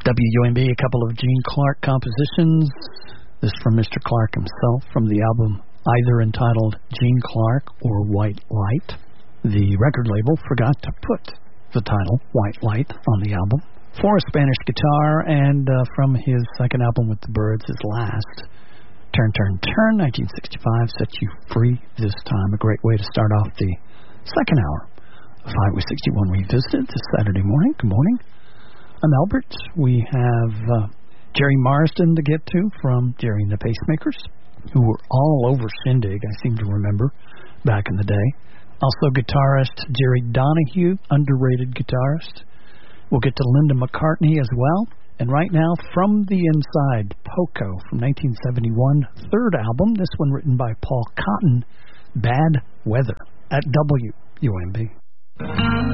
WUMB, a couple of Gene Clark compositions. This from Mr. Clark himself from the album either entitled Gene Clark or White Light. The record label forgot to put the title White Light on the album. For a Spanish guitar, and from his second album with the Byrds, his last, Turn, Turn, Turn, 1965, Set You Free This Time. A great way to start off the second hour of Highway 61 Revisited this Saturday morning. Good morning. I'm Albert. We have Jerry Marsden to get to from Jerry and the Pacemakers, who were all over Shindig, I seem to remember, back in the day. Also guitarist Jerry Donahue, underrated guitarist. We'll get to Linda McCartney as well. And right now, From the Inside, Poco from 1971, third album, this one written by Paul Cotton, Bad Weather, at WUMB.